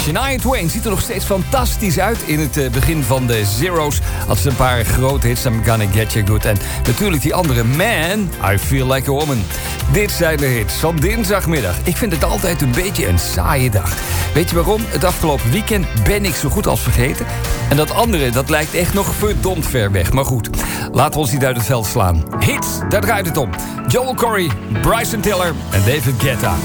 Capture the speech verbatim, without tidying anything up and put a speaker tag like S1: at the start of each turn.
S1: Shania Twain ziet er nog steeds fantastisch uit. In het uh, begin van de Zero's had ze een paar grote hits. I'm Gonna Get You Good. En natuurlijk die andere Man, I Feel Like a Woman. Dit zijn de hits van dinsdagmiddag. Ik vind het altijd een beetje een saaie dag. Weet je waarom? Het afgelopen weekend ben ik zo goed als vergeten. En dat andere, dat lijkt echt nog verdomd ver weg. Maar goed, laten we ons niet uit het veld slaan. Hits, daar draait het om. Joel Corry, Bryson Tiller en David Guetta.